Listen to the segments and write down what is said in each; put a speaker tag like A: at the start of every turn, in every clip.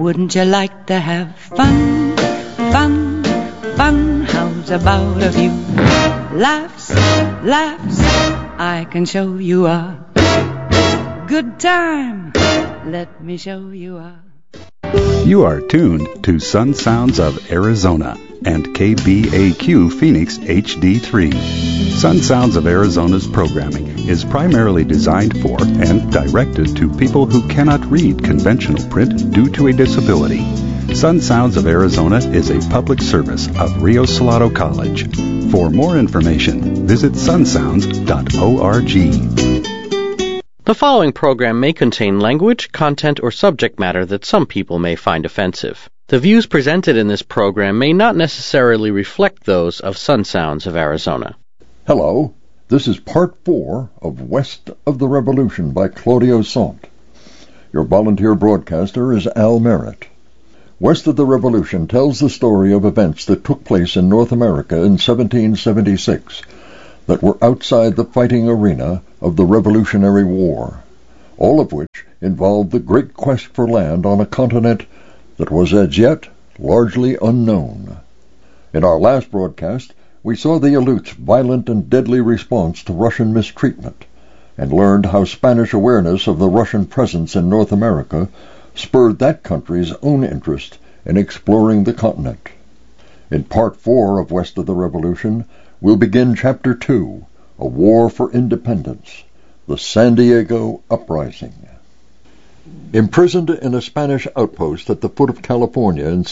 A: Wouldn't you like to have fun, fun, fun? How's about a few laughs, laughs? I can show you a good time. Let me show you a...
B: You are tuned to Sun Sounds of Arizona and KBAQ Phoenix HD3. Sun Sounds of Arizona's programming is primarily designed for and directed to people who cannot read conventional print due to a disability. Sun Sounds of Arizona is a public service of Rio Salado College. For more information, visit sunsounds.org.
C: The following program may contain language, content, or subject matter that some people may find offensive. The views presented in this program may not necessarily reflect those of Sun Sounds of Arizona.
D: Hello, this is part 4 of West of the Revolution by Claudio Sant. Your volunteer broadcaster is Al Merritt. West of the Revolution tells the story of events that took place in North America in 1776 that were outside the fighting arena of the Revolutionary War, all of which involved the great quest for land on a continent that was as yet largely unknown. In our last broadcast, we saw the Aleuts' violent and deadly response to Russian mistreatment, and learned how Spanish awareness of the Russian presence in North America spurred that country's own interest in exploring the continent. In Part 4 of West of the Revolution, we'll begin Chapter 2, A War for Independence, the San Diego Uprising. Imprisoned in a Spanish outpost at the foot of California in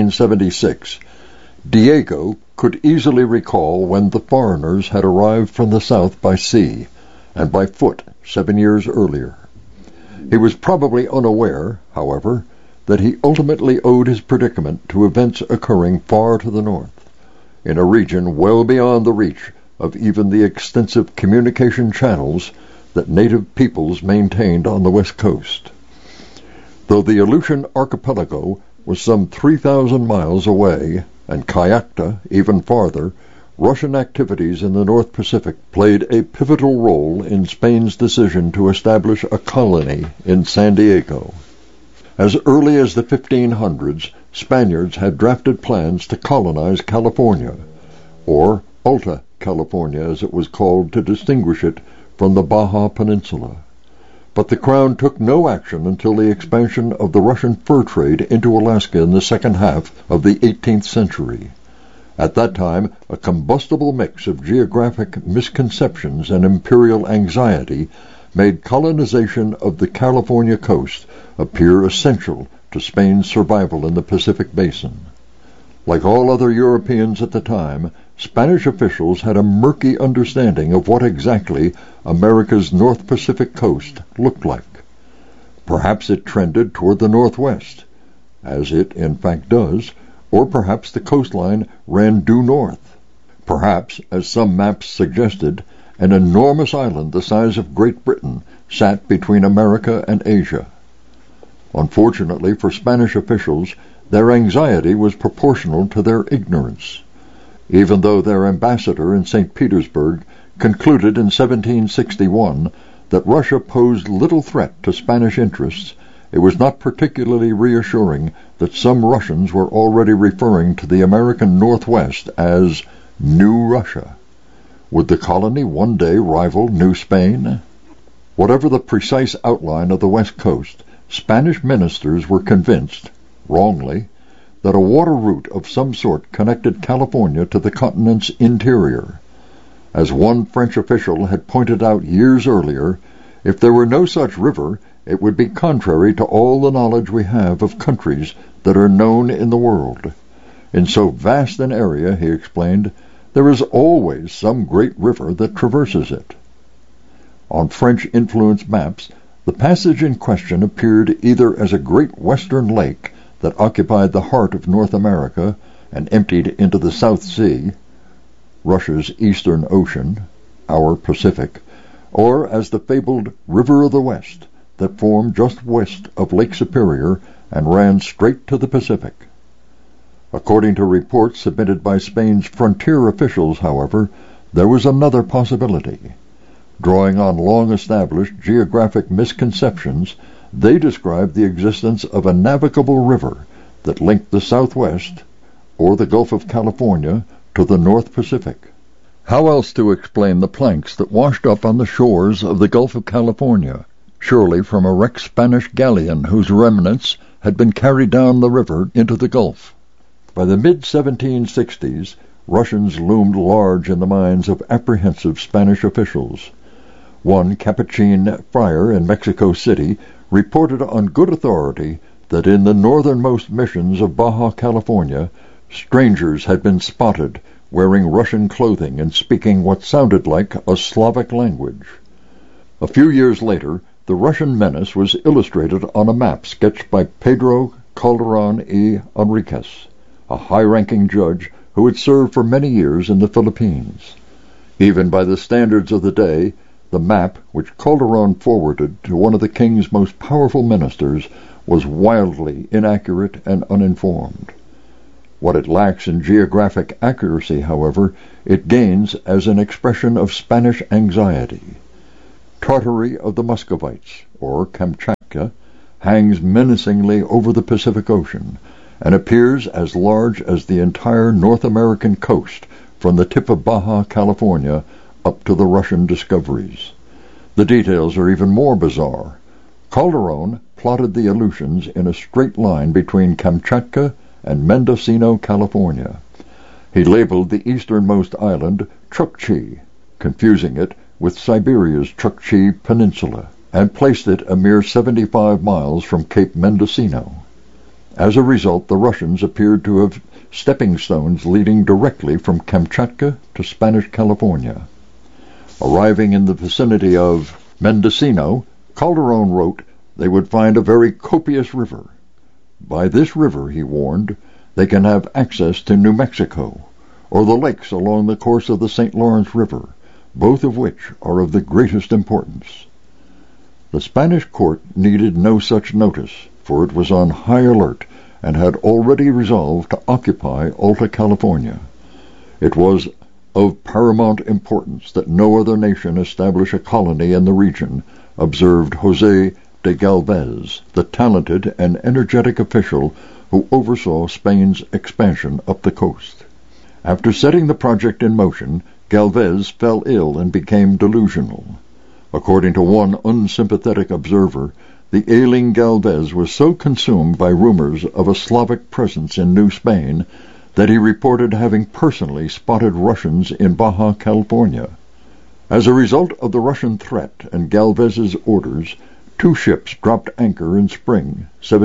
D: 1776, Diego could easily recall when the foreigners had arrived from the south by sea and by foot 7 years earlier. He was probably unaware, however, that he ultimately owed his predicament to events occurring far to the north, in a region well beyond the reach of even the extensive communication channels that native peoples maintained on the west coast. Though the Aleutian archipelago was some 3,000 miles away, and Kayakta even farther, Russian activities in the North Pacific played a pivotal role in Spain's decision to establish a colony in San Diego. As early as the 1500s, Spaniards had drafted plans to colonize California, or Alta California as it was called to distinguish it from the Baja Peninsula. But the Crown took no action until the expansion of the Russian fur trade into Alaska in the second half of the 18th century. At that time, a combustible mix of geographic misconceptions and imperial anxiety made colonization of the California coast appear essential to Spain's survival in the Pacific Basin. Like all other Europeans at the time, Spanish officials had a murky understanding of what exactly America's North Pacific coast looked like. Perhaps it trended toward the northwest, as it in fact does, or perhaps the coastline ran due north. Perhaps, as some maps suggested, an enormous island the size of Great Britain sat between America and Asia. Unfortunately for Spanish officials, their anxiety was proportional to their ignorance. Even though their ambassador in St. Petersburg concluded in 1761 that Russia posed little threat to Spanish interests, it was not particularly reassuring that some Russians were already referring to the American Northwest as New Russia. Would the colony one day rival New Spain? Whatever the precise outline of the West Coast, Spanish ministers were convinced, wrongly, that a water route of some sort connected California to the continent's interior. As one French official had pointed out years earlier, if there were no such river, it would be contrary to all the knowledge we have of countries that are known in the world. In so vast an area, he explained, there is always some great river that traverses it. On French-influenced maps, the passage in question appeared either as a great western lake that occupied the heart of North America and emptied into the South Sea, Russia's Eastern Ocean, our Pacific, or as the fabled River of the West that formed just west of Lake Superior and ran straight to the Pacific. According to reports submitted by Spain's frontier officials, however, there was another possibility. Drawing on long-established geographic misconceptions, They described the existence of a navigable river that linked the Southwest, or the Gulf of California, to the North Pacific. How else to explain the planks that washed up on the shores of the Gulf of California, surely from a wrecked Spanish galleon whose remnants had been carried down the river into the Gulf? By the mid-1760s, Russians loomed large in the minds of apprehensive Spanish officials. One Capuchin friar in Mexico City reported on good authority that in the northernmost missions of Baja California, strangers had been spotted wearing Russian clothing and speaking what sounded like a Slavic language. A few years later, the Russian menace was illustrated on a map sketched by Pedro Calderon y Enriquez, a high-ranking judge who had served for many years in the Philippines. Even by the standards of the day, the map, which Calderon forwarded to one of the king's most powerful ministers, was wildly inaccurate and uninformed. What it lacks in geographic accuracy, however, it gains as an expression of Spanish anxiety. Tartary of the Muscovites, or Kamchatka, hangs menacingly over the Pacific Ocean and appears as large as the entire North American coast from the tip of Baja California up to the Russian discoveries. The details are even more bizarre. Calderon plotted the Aleutians in a straight line between Kamchatka and Mendocino, California. He labeled the easternmost island Chukchi, confusing it with Siberia's Chukchi Peninsula, and placed it a mere 75 miles from Cape Mendocino. As a result, the Russians appeared to have stepping stones leading directly from Kamchatka to Spanish California. Arriving in the vicinity of Mendocino, Calderon wrote they would find a very copious river. By this river, he warned, they can have access to New Mexico, or the lakes along the course of the St. Lawrence River, both of which are of the greatest importance. The Spanish court needed no such notice, for it was on high alert and had already resolved to occupy Alta California. It was of paramount importance that no other nation establish a colony in the region, observed José de Galvez, the talented and energetic official who oversaw Spain's expansion up the coast. After setting the project in motion, Galvez fell ill and became delusional. According to one unsympathetic observer, the ailing Galvez was so consumed by rumors of a Slavic presence in New Spain that he reported having personally spotted Russians in Baja California. As a result of the Russian threat and Galvez's orders, 2 ships dropped anchor in spring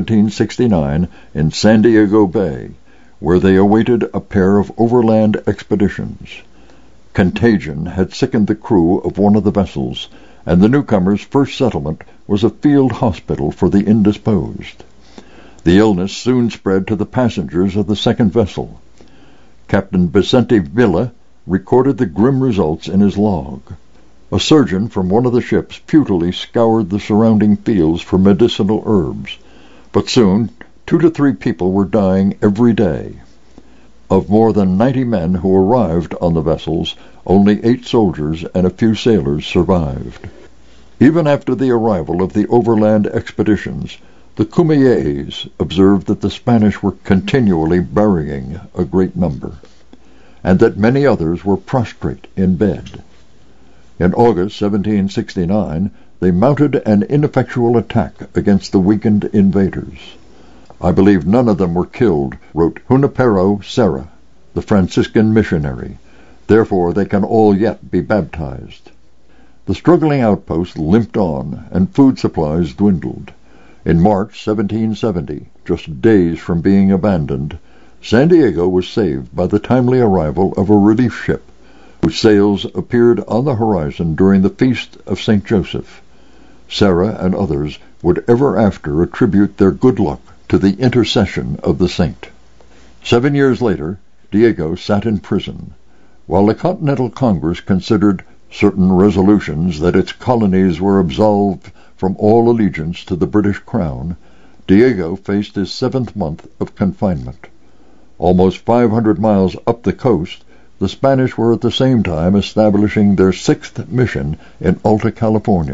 D: 1769 in San Diego Bay, where they awaited a pair of overland expeditions. Contagion had sickened the crew of one of the vessels, and the newcomers' first settlement was a field hospital for the indisposed. The illness soon spread to the passengers of the second vessel. Captain Vicente Villa recorded the grim results in his log. A surgeon from one of the ships futilely scoured the surrounding fields for medicinal herbs, but soon 2 to 3 people were dying every day. Of more than 90 men who arrived on the vessels, only 8 soldiers and a few sailors survived. Even after the arrival of the overland expeditions, the Cumayees observed that the Spanish were continually burying a great number, and that many others were prostrate in bed. In August 1769, they mounted an ineffectual attack against the weakened invaders. I believe none of them were killed, wrote Junipero Serra, the Franciscan missionary. Therefore they can all yet be baptized. The struggling outpost limped on, and food supplies dwindled. In March 1770, just days from being abandoned, San Diego was saved by the timely arrival of a relief ship, whose sails appeared on the horizon during the Feast of St. Joseph. Serra and others would ever after attribute their good luck to the intercession of the saint. 7 years later, Diego sat in prison. While the Continental Congress considered certain resolutions that its colonies were absolved from all allegiance to the British Crown, Diego faced his 7th month of confinement. Almost 500 miles up the coast, the Spanish were at the same time establishing their 6th mission in Alta California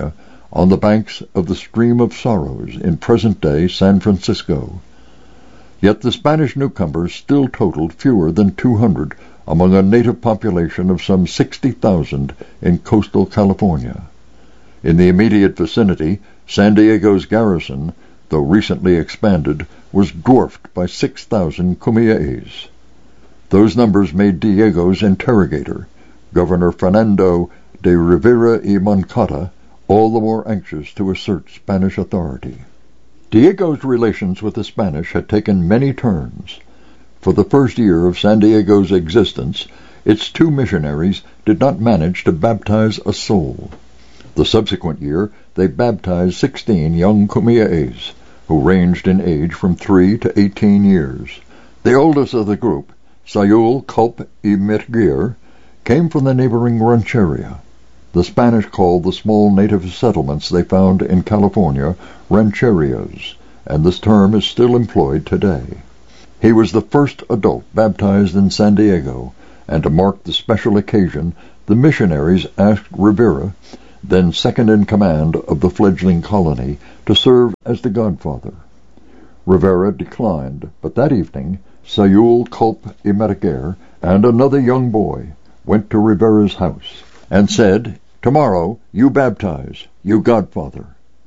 D: on the banks of the Stream of Sorrows in present-day San Francisco. Yet the Spanish newcomers still totaled fewer than 200 among a native population of some 60,000 in coastal California. In the immediate vicinity, San Diego's garrison, though recently expanded, was dwarfed by 6,000 Kumeyaes. Those numbers made Diego's interrogator, Governor Fernando de Rivera y Moncada, all the more anxious to assert Spanish authority. Diego's relations with the Spanish had taken many turns. For the first year of San Diego's existence, its 2 missionaries did not manage to baptize a soul. The subsequent year, they baptized 16 young Kumeyaes, who ranged in age from 3 to 18 years. The oldest of the group, Sayul Culp y Mirguir, came from the neighboring rancheria. The Spanish called the small native settlements they found in California rancherias, and this term is still employed today. He was the first adult baptized in San Diego, and to mark the special occasion, the missionaries asked Rivera, then second in command of the fledgling colony, to serve as the godfather. Rivera declined, but that evening, Sayul Culp y Mirguir and another young boy went to Rivera's house and said, "Tomorrow you baptize, you godfather."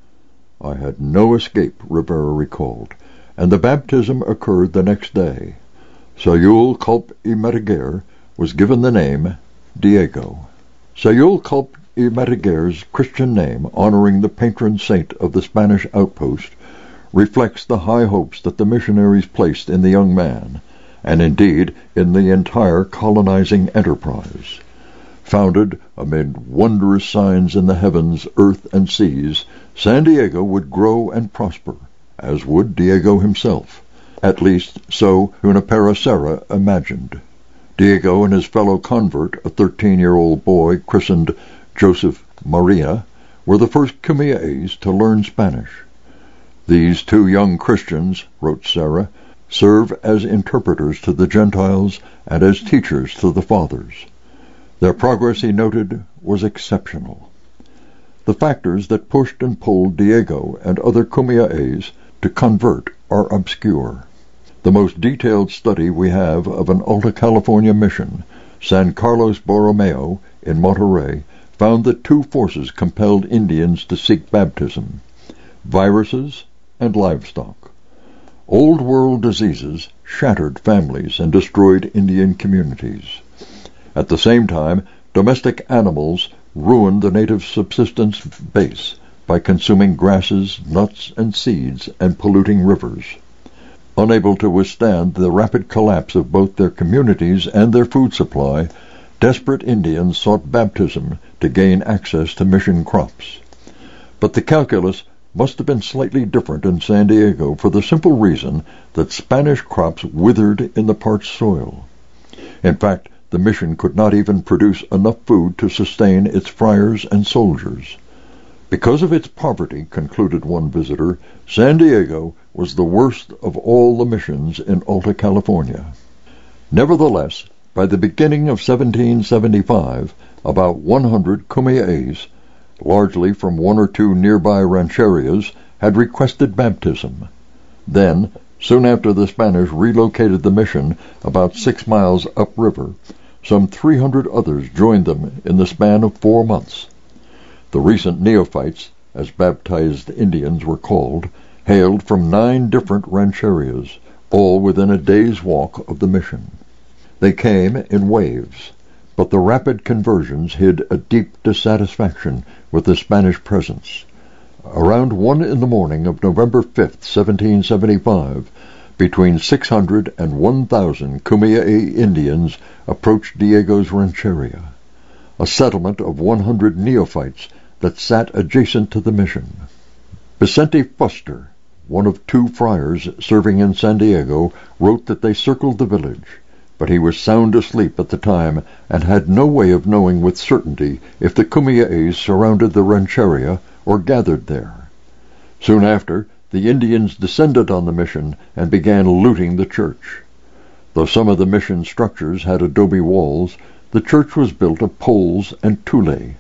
D: I had no escape, Rivera recalled, and the baptism occurred the next day. Sayul Culp y Mirguir was given the name Diego. Sayul Culp y Mirguir's Christian name, honoring the patron saint of the Spanish outpost, reflects the high hopes that the missionaries placed in the young man, and indeed in the entire colonizing enterprise. Founded amid wondrous signs in the heavens, earth, and seas, San Diego would grow and prosper, as would Diego himself. At least, so Junipero Serra imagined. Diego and his fellow convert, a 13-year-old boy christened Joseph Maria, were the first Kumeyaes to learn Spanish. "These 2 young Christians," wrote Serra, "serve as interpreters to the Gentiles and as teachers to the fathers." Their progress, he noted, was exceptional. The factors that pushed and pulled Diego and other Kumeyaes to convert are obscure. The most detailed study we have of an Alta California mission, San Carlos Borromeo in Monterey, found that 2 forces compelled Indians to seek baptism: viruses and livestock. Old world diseases shattered families and destroyed Indian communities. At the same time, domestic animals ruined the native subsistence base by consuming grasses, nuts, and seeds and polluting rivers. Unable to withstand the rapid collapse of both their communities and their food supply, desperate Indians sought baptism to gain access to mission crops. But the calculus must have been slightly different in San Diego for the simple reason that Spanish crops withered in the parched soil. In fact, the mission could not even produce enough food to sustain its friars and soldiers. Because of its poverty, concluded one visitor, San Diego was the worst of all the missions in Alta California. Nevertheless, by the beginning of 1775, about 100 Kumeyaes, largely from 1 or 2 nearby rancherias, had requested baptism. Then, soon after the Spanish relocated the mission about 6 miles upriver, some 300 others joined them in the span of 4 months. The recent neophytes, as baptized Indians were called, hailed from 9 different rancherias, all within a day's walk of the mission. They came in waves, but the rapid conversions hid a deep dissatisfaction with the Spanish presence. Around 1 in the morning of November 5th, 1775, between 600 and 1,000 Kumeyae Indians approached Diego's rancheria, a settlement of 100 neophytes that sat adjacent to the mission. Vicente Fuster, one of 2 friars serving in San Diego, wrote that they circled the village, but he was sound asleep at the time and had no way of knowing with certainty if the Kumeyaes surrounded the rancheria or gathered there. Soon after, the Indians descended on the mission and began looting the church. Though some of the mission structures had adobe walls, the church was built of poles and tule,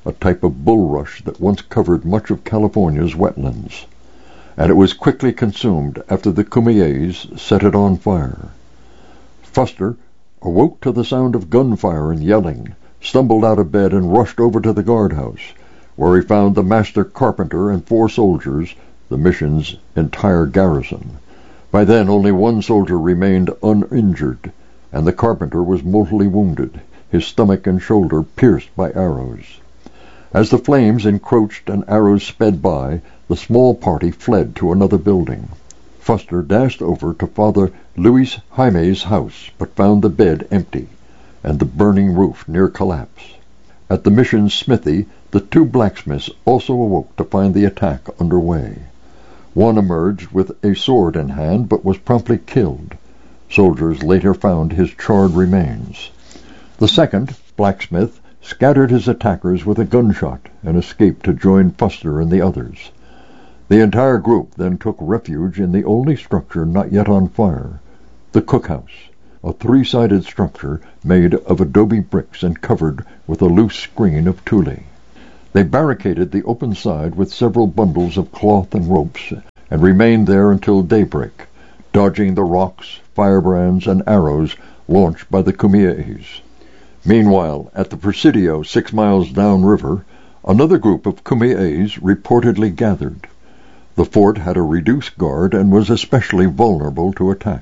D: a type of bulrush that once covered much of California's wetlands, and it was quickly consumed after the Kumeyays set it on fire. Fuster awoke to the sound of gunfire and yelling, stumbled out of bed and rushed over to the guardhouse, where he found the master carpenter and 4 soldiers, the mission's entire garrison. By then only 1 soldier remained uninjured, and the carpenter was mortally wounded, his stomach and shoulder pierced by arrows. As the flames encroached and arrows sped by, the small party fled to another building. Fuster dashed over to Father Luis Jaime's house, but found the bed empty, and the burning roof near collapse. At the mission's smithy, the 2 blacksmiths also awoke to find the attack underway. One emerged with a sword in hand, but was promptly killed. Soldiers later found his charred remains. The second, blacksmith, scattered his attackers with a gunshot and escaped to join Fuster and the others. The entire group then took refuge in the only structure not yet on fire, the cookhouse, a 3-sided structure made of adobe bricks and covered with a loose screen of tule. They barricaded the open side with several bundles of cloth and ropes and remained there until daybreak, dodging the rocks, firebrands, and arrows launched by the Kumeyays. Meanwhile, at the Presidio 6 miles downriver, another group of Kumeyays reportedly gathered. The fort had a reduced guard and was especially vulnerable to attack.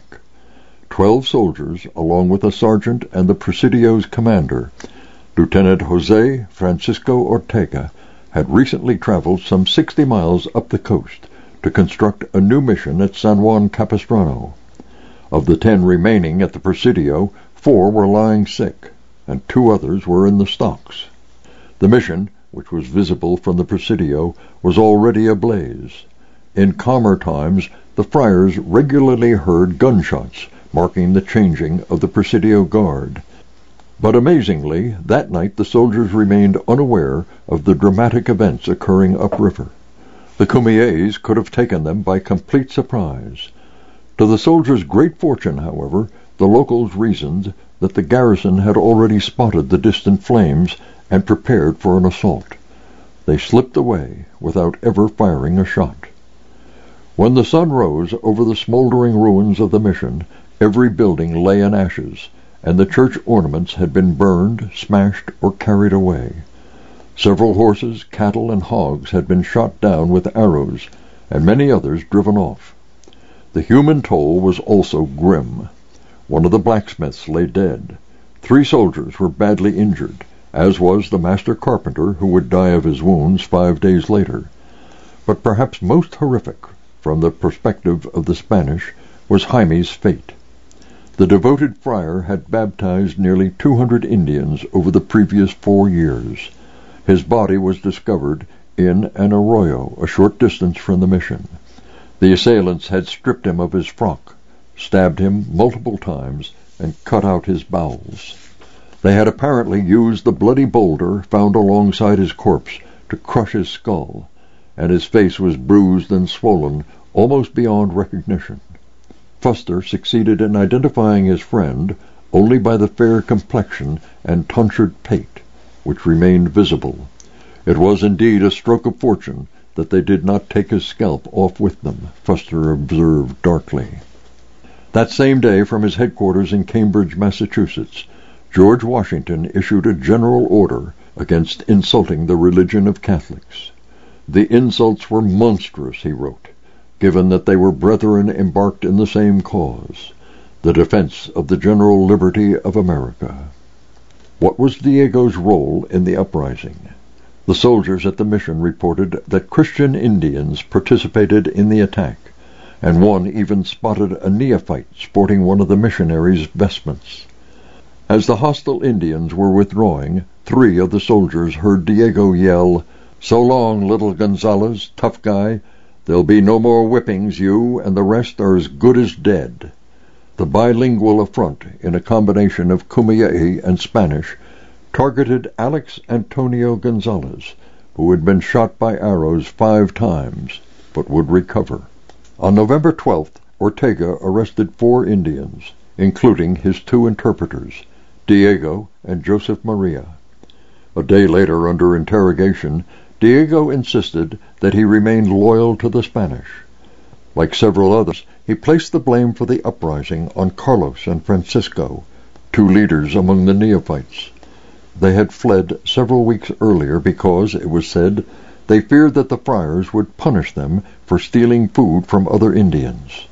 D: 12 soldiers, along with a sergeant and the Presidio's commander, Lieutenant Jose Francisco Ortega, had recently traveled some 60 miles up the coast to construct a new mission at San Juan Capistrano. Of the 10 remaining at the Presidio, 4 were lying sick, and 2 others were in the stocks. The mission, which was visible from the Presidio, was already ablaze. In calmer times, the friars regularly heard gunshots, marking the changing of the Presidio guard. But amazingly, that night the soldiers remained unaware of the dramatic events occurring upriver. The Kumeyays could have taken them by complete surprise. To the soldiers' great fortune, however, the locals reasoned that the garrison had already spotted the distant flames and prepared for an assault. They slipped away without ever firing a shot. When the sun rose over the smoldering ruins of the mission, every building lay in ashes, and the church ornaments had been burned, smashed, or carried away. Several horses, cattle, and hogs had been shot down with arrows, and many others driven off. The human toll was also grim. One of the blacksmiths lay dead. 3 soldiers were badly injured, as was the master carpenter, who would die of his wounds 5 days later. But perhaps most horrific, from the perspective of the Spanish, was Jaime's fate. The devoted friar had baptized nearly 200 Indians over the previous 4 years. His body was discovered in an arroyo a short distance from the mission. The assailants had stripped him of his frock, stabbed him multiple times, and cut out his bowels. They had apparently used the bloody boulder found alongside his corpse to crush his skull, and his face was bruised and swollen almost beyond recognition. Fuster succeeded in identifying his friend only by the fair complexion and tonsured pate, which remained visible. It was indeed a stroke of fortune that they did not take his scalp off with them, Fuster observed darkly. That same day, from his headquarters in Cambridge, Massachusetts, George Washington issued a general order against insulting the religion of Catholics. The insults were monstrous, he wrote, given that they were brethren embarked in the same cause, the defense of the general liberty of America. What was Diego's role in the uprising? The soldiers at the mission reported that Christian Indians participated in the attack, and one even spotted a neophyte sporting one of the missionaries' vestments. As the hostile Indians were withdrawing, 3 of the soldiers heard Diego yell, "So long, little Gonzales, tough guy. There'll be no more whippings. You and the rest are as good as dead." The bilingual affront, in a combination of Kumeyay and Spanish, targeted Alex Antonio Gonzales, who had been shot by arrows 5 times, but would recover. On November 12th, Ortega arrested 4 Indians, including his 2 interpreters, Diego and Joseph Maria. A day later, under interrogation, Diego insisted that he remained loyal to the Spanish. Like several others, he placed the blame for the uprising on Carlos and Francisco, two leaders among the neophytes. They had fled several weeks earlier because, it was said, they feared that the friars would punish them for stealing food from other Indians.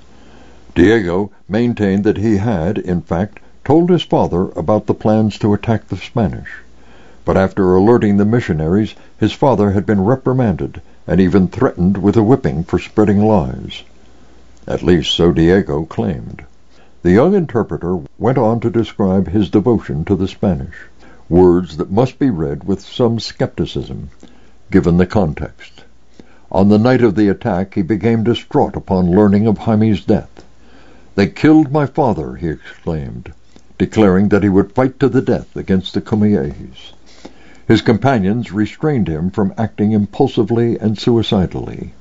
D: Diego maintained that he had, in fact, told his father about the plans to attack the Spanish. But after alerting the missionaries, his father had been reprimanded and even threatened with a whipping for spreading lies. At least so Diego claimed. The young interpreter went on to describe his devotion to the Spanish, words that must be read with some skepticism, given the context. On the night of the attack, he became distraught upon learning of Jaime's death. "They killed my father," he exclaimed, declaring that he would fight to the death against the Comillaes. His companions restrained him from acting impulsively and suicidally.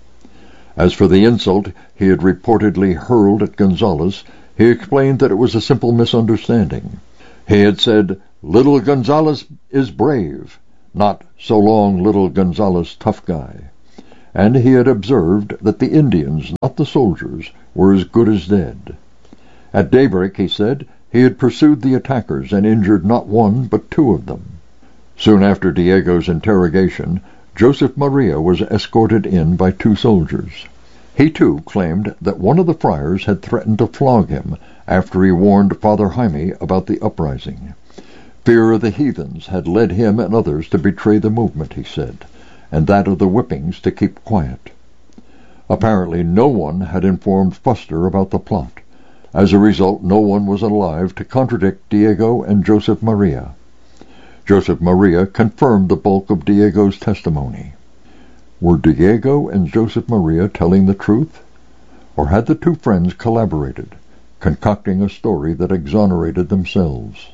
D: As for the insult he had reportedly hurled at Gonzales, he explained that it was a simple misunderstanding. He had said, "Little Gonzales is brave," not "so long, little Gonzales, tough guy." And he had observed that the Indians, not the soldiers, were as good as dead. At daybreak, he said, he had pursued the attackers and injured not one but two of them. Soon after Diego's interrogation, Joseph Maria was escorted in by two soldiers. He too claimed that one of the friars had threatened to flog him after he warned Father Jaime about the uprising. Fear of the heathens had led him and others to betray the movement, he said, and that of the whippings to keep quiet. Apparently no one had informed Fuster about the plot. As a result, no one was alive to contradict Diego and Joseph Maria. Joseph Maria confirmed the bulk of Diego's testimony. Were Diego and Joseph Maria telling the truth? Or had the two friends collaborated, concocting a story that exonerated themselves?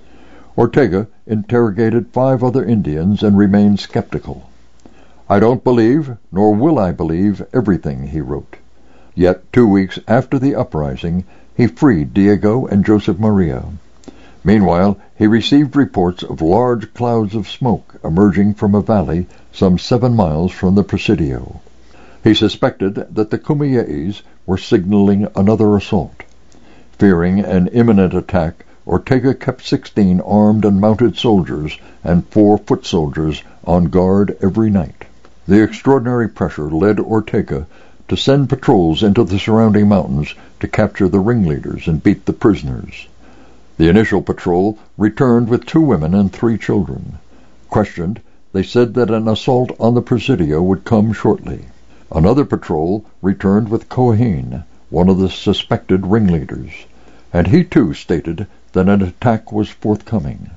D: Ortega interrogated 5 other Indians and remained skeptical. "I don't believe, nor will I believe, everything," he wrote. Yet 2 weeks after the uprising, he freed Diego and Joseph Maria. Meanwhile, he received reports of large clouds of smoke emerging from a valley some 7 miles from the Presidio. He suspected that the Comillaes were signaling another assault. Fearing an imminent attack, Ortega kept 16 armed and mounted soldiers and 4 foot soldiers on guard every night. The extraordinary pressure led Ortega to send patrols into the surrounding mountains to capture the ringleaders and beat the prisoners. The initial patrol returned with 2 women and 3 children. Questioned, they said that an assault on the Presidio would come shortly. Another patrol returned with Cohen, one of the suspected ringleaders, and he too stated that an attack was forthcoming.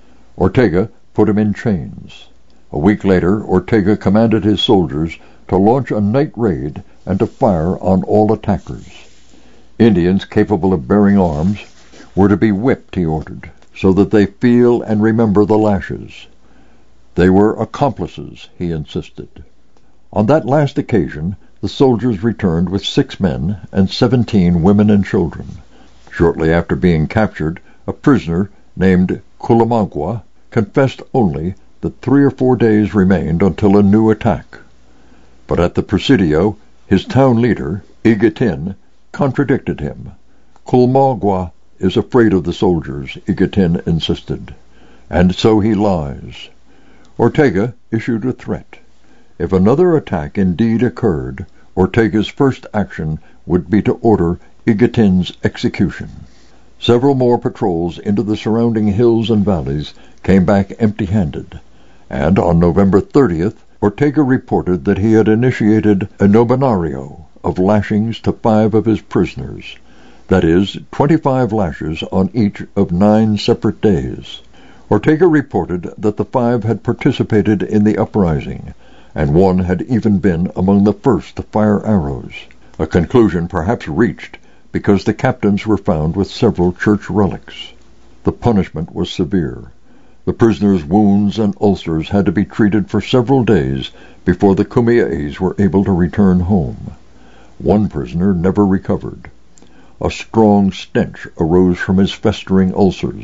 D: Ortega put him in chains. A week later, Ortega commanded his soldiers to launch a night raid and to fire on all attackers. Indians capable of bearing arms were to be whipped, he ordered, so that they feel and remember the lashes. They were accomplices, he insisted. On that last occasion, the soldiers returned with 6 men and 17 women and children. Shortly after being captured, a prisoner named Culamagua confessed only that 3 or 4 days remained until a new attack. But at the Presidio, his town leader, Iguetin, contradicted him. Culamagua is afraid of the soldiers, Iguetin insisted, and so he lies. Ortega issued a threat. If another attack indeed occurred, Ortega's first action would be to order Iguetin's execution. Several more patrols into the surrounding hills and valleys came back empty-handed, and on November 30th, Ortega reported that he had initiated a novenario of lashings to 5 of his prisoners, that is, 25 lashes on each of 9 separate days. Ortega reported that the 5 had participated in the uprising, and one had even been among the first to fire arrows, a conclusion perhaps reached because the captains were found with several church relics. The punishment was severe. The prisoners' wounds and ulcers had to be treated for several days before the Comillaes were able to return home. One prisoner never recovered. A strong stench arose from his festering ulcers,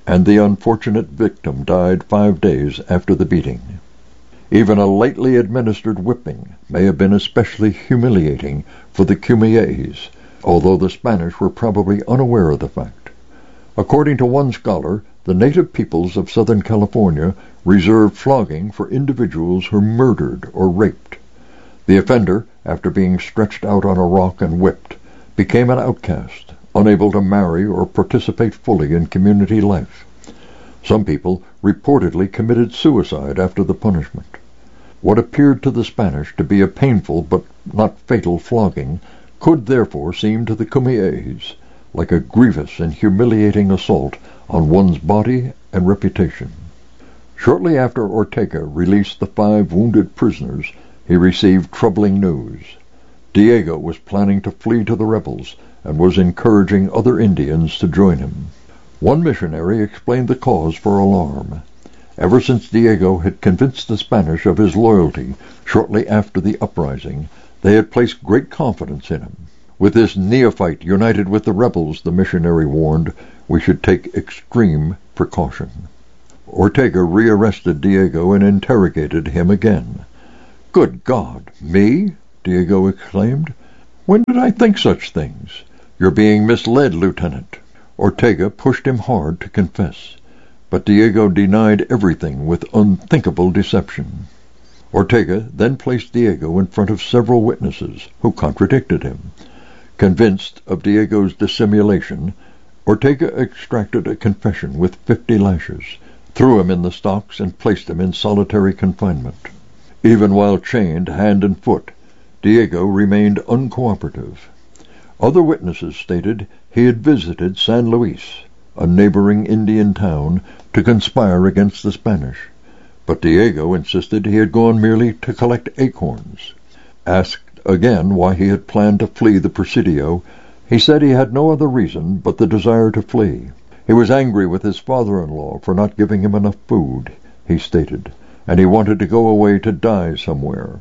D: and the unfortunate victim died 5 days after the beating. Even a lightly administered whipping may have been especially humiliating for the Kumeyays, although the Spanish were probably unaware of the fact. According to one scholar, the native peoples of Southern California reserved flogging for individuals who murdered or raped. The offender, after being stretched out on a rock and whipped, became an outcast, unable to marry or participate fully in community life. Some people reportedly committed suicide after the punishment. What appeared to the Spanish to be a painful but not fatal flogging could therefore seem to the Kumeyays like a grievous and humiliating assault on one's body and reputation. Shortly after Ortega released the 5 wounded prisoners, he received troubling news. Diego was planning to flee to the rebels and was encouraging other Indians to join him. One missionary explained the cause for alarm. Ever since Diego had convinced the Spanish of his loyalty shortly after the uprising, they had placed great confidence in him. With this neophyte united with the rebels, the missionary warned, we should take extreme precaution. Ortega rearrested Diego and interrogated him again. "Good God, me?" Diego exclaimed. "When did I think such things? You're being misled, Lieutenant." Ortega pushed him hard to confess, but Diego denied everything with unthinkable deception. Ortega then placed Diego in front of several witnesses who contradicted him. Convinced of Diego's dissimulation, Ortega extracted a confession with 50 lashes, threw him in the stocks, and placed him in solitary confinement. Even while chained hand and foot, Diego remained uncooperative. Other witnesses stated he had visited San Luis, a neighboring Indian town, to conspire against the Spanish, but Diego insisted he had gone merely to collect acorns. Asked again why he had planned to flee the Presidio, he said he had no other reason but the desire to flee. He was angry with his father-in-law for not giving him enough food, he stated, and he wanted to go away to die somewhere.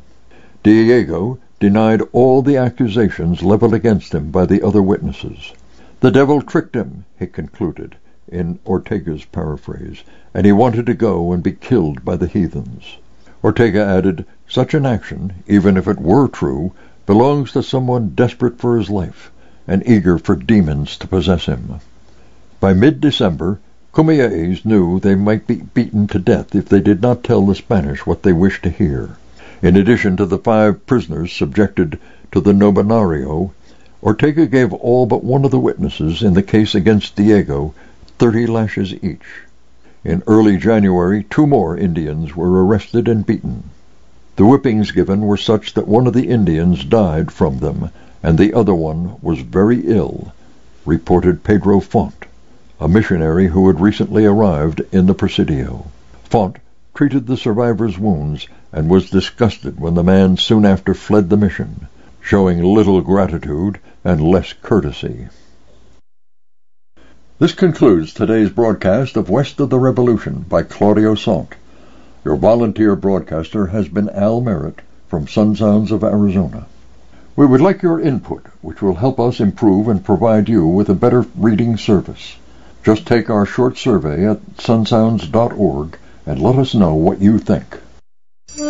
D: Diego denied all the accusations leveled against him by the other witnesses. The devil tricked him, he concluded, in Ortega's paraphrase, and he wanted to go and be killed by the heathens. Ortega added, such an action, even if it were true, belongs to someone desperate for his life and eager for demons to possess him. By mid-December, Kumeyays knew they might be beaten to death if they did not tell the Spanish what they wished to hear. In addition to the 5 prisoners subjected to the novenario, Ortega gave all but one of the witnesses in the case against Diego 30 lashes each. In early January, 2 more Indians were arrested and beaten. The whippings given were such that one of the Indians died from them, and the other one was very ill, reported Pedro Font, a missionary who had recently arrived in the Presidio. Font treated the survivor's wounds and was disgusted when the man soon after fled the mission, showing little gratitude and less courtesy. This concludes today's broadcast of West of the Revolution by Claudio Sant. Your volunteer broadcaster has been Al Merritt from Sun Sounds of Arizona. We would like your input, which will help us improve and provide you with a better reading service. Just take our short survey at sunsounds.org and let us know what you think.